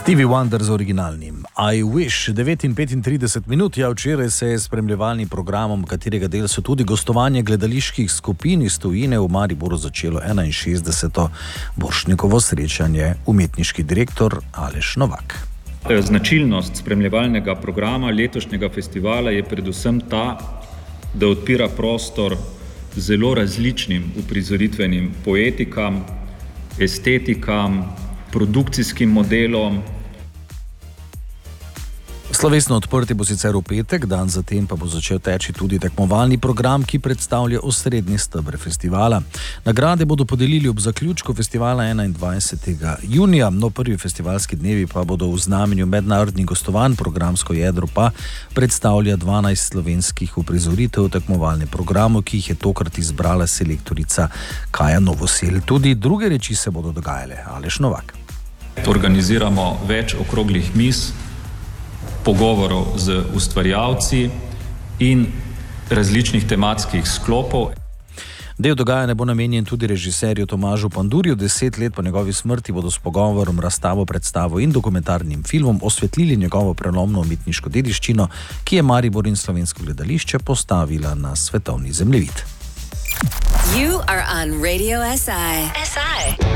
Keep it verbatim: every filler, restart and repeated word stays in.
Stevie Wonder z originalnim I Wish. devet in petintrideset minut, ja, včeraj se je spremljevalnim programom, katerega del so tudi gostovanje gledaliških skupin iz tujine, v Mariboru začelo enainšestdeseto Borštnikovo srečanje. Umetniški direktor Aleš Novak. Značilnost spremljevalnega programa letošnjega festivala je predvsem ta, da odpira prostor zelo različnim uprizoritvenim poetikam, estetikam, produkcijskim modelom. Slovesno odprtje bo sicer v petek, dan zatem pa bo začel teči tudi tekmovalni program, ki predstavlja osrednji steber festivala. Nagrade bodo podelili ob zaključku festivala enaindvajsetega junija, no prvi festivalski dnevi pa bodo v znamenju mednarodnih gostovanj, programsko jedro pa predstavlja dvanajst slovenskih uprizoritev v tekmovalnem programu, ki jih je tokrat izbrala selektorica Kaja Novosel. Tudi druge reči se bodo dogajale. Aleš Novak. Organiziramo več okroglih miz, pogovorov z ustvarjalci in različnih tematskih sklopov. Del dogajanja bo namenjen tudi režiserju Tomažu Pandurju. Deset let po njegovi smrti bodo s pogovorom, razstavo, predstavo in dokumentarnim filmom osvetlili njegovo prelomno umetniško dediščino, ki je Maribor in slovensko gledališče postavila na svetovni zemljevid. You are on Radio S I. S I.